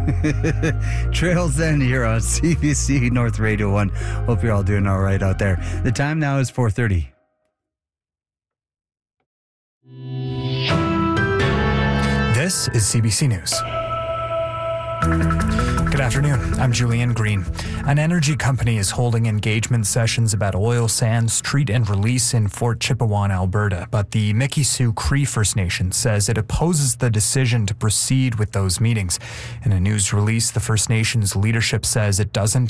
Trails End here on CBC North Radio 1. Hope you're all doing all right out there. The time now is 4:30. This is CBC News. Good afternoon. I'm Julian Green. An energy company is holding engagement sessions about oil sands treat and release in Fort Chipewyan, Alberta, but the Mikisew Cree First Nation says it opposes the decision to proceed with those meetings. In a news release, the First Nations leadership says it doesn't